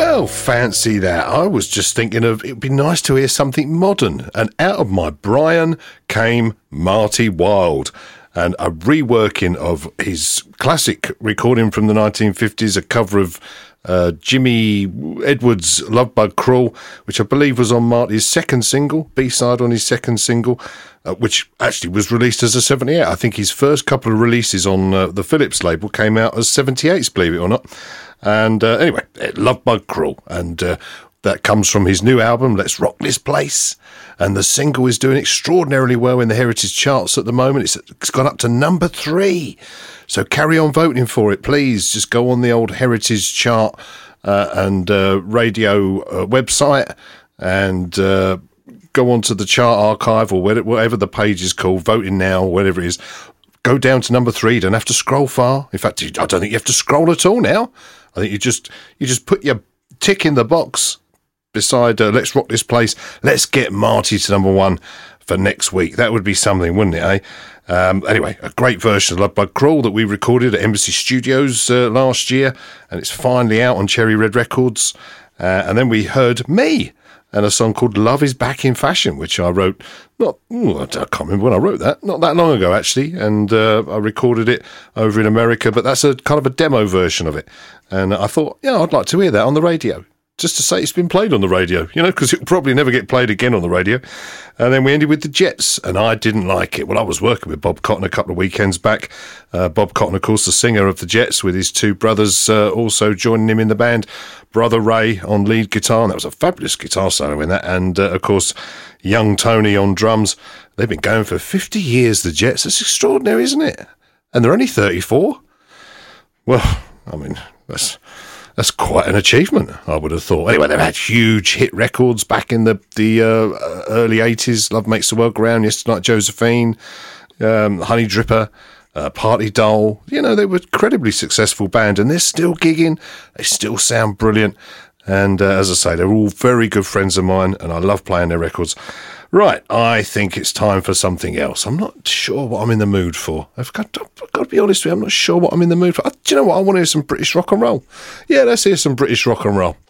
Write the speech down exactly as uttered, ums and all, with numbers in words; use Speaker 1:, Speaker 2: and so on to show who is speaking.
Speaker 1: Well, fancy that. I was just thinking of it'd be nice to hear something modern. And out of my Brian came Marty Wilde. And a reworking of his classic recording from the nineteen fifties, a cover of uh, Jimmy Edwards' Love Bug Crawl, which I believe was on Marty's second single, B-side on his second single, uh, which actually was released as a seventy-eight. I think his first couple of releases on uh, the Philips label came out as seventy-eights, believe it or not. And uh, anyway, Love Bug Crawl. And uh, that comes from his new album, Let's Rock This Place. And the single is doing extraordinarily well in the Heritage charts at the moment. It's, it's gone up to number three. So carry on voting for it, please. Just go on the old Heritage chart uh, and uh, radio uh, website and uh, go on to the chart archive or whatever the page is called, voting now, whatever it is. Go down to number three. You don't have to scroll far. In fact, I don't think you have to scroll at all now. I think you just you just put your tick in the box beside uh, Let's Rock This Place. Let's get Marty to number one for next week. That would be something, wouldn't it, eh? Um, anyway, a great version of Love Bug Crawl that we recorded at Embassy Studios uh, last year, and it's finally out on Cherry Red Records. Uh, and then we heard Me and a song called Love Is Back in Fashion, which I wrote, not, ooh, I can't remember when I wrote that, not that long ago, actually, and uh, I recorded it over in America, but that's a kind of a demo version of it. And I thought, yeah, I'd like to hear that on the radio, just to say it's been played on the radio, you know, because it'll probably never get played again on the radio. And then we ended with the Jets, and I didn't like it. Well, I was working with Bob Cotton a couple of weekends back. Uh, Bob Cotton, of course, the singer of the Jets, with his two brothers uh, also joining him in the band. Brother Ray on lead guitar, and that was a fabulous guitar solo in that. And, uh, of course, young Tony on drums. They've been going for fifty years, the Jets. That's extraordinary, isn't it? And they're only thirty-four. Well, I mean, that's... That's quite an achievement, I would have thought. Anyway, they've had huge hit records back in the, the uh, early eighties. Love Makes the World Go Round, Yesterday Night Josephine, um, Honey Dripper, uh, Party Doll. You know, they were an incredibly successful band, and they're still gigging. They still sound brilliant. And uh, as I say, they're all very good friends of mine, and I love playing their records. Right, I think it's time for something else. I'm not sure what I'm in the mood for. I've got to, I've got to be honest with you, I'm not sure what I'm in the mood for. Do you know what? I want to hear some British rock and roll. Yeah, let's hear some British rock and roll.